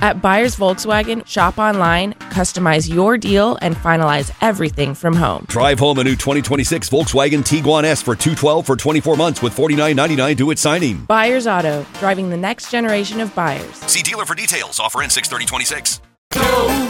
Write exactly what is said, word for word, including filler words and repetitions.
At Buyers Volkswagen, shop online, customize your deal, and finalize everything from home. Drive home a new twenty twenty-six Volkswagen Tiguan S for two hundred twelve dollars for twenty-four months with forty-nine ninety-nine due at signing. Buyers Auto, driving the next generation of buyers. See dealer for details. Offer in six thirty twenty-six. Go